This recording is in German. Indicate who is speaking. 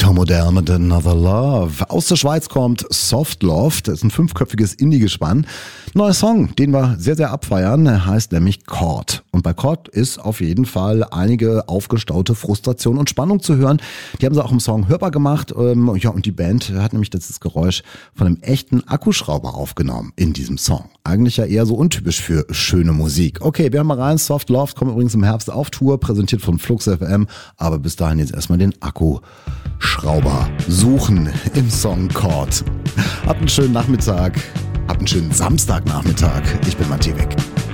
Speaker 1: Tom Odell mit Another Love. Aus der Schweiz kommt Soft Love. Das ist ein 5-köpfiges Indie-Gespann. Neuer Song, den wir sehr, sehr abfeiern. Er heißt nämlich Chord. Und bei Chord ist auf jeden Fall einige aufgestaute Frustration und Spannung zu hören. Die haben sie auch im Song hörbar gemacht. Ja, und die Band hat nämlich das Geräusch von einem echten Akkuschrauber aufgenommen in diesem Song. Eigentlich ja eher so untypisch für schöne Musik. Okay, wir haben mal rein. Soft Love kommt übrigens im Herbst auf Tour, präsentiert von Flux FM. Aber bis dahin jetzt erstmal den Akkuschrauber suchen im Song Chord. Habt einen schönen Nachmittag. Habt einen schönen Samstagnachmittag. Ich bin Matti Weck.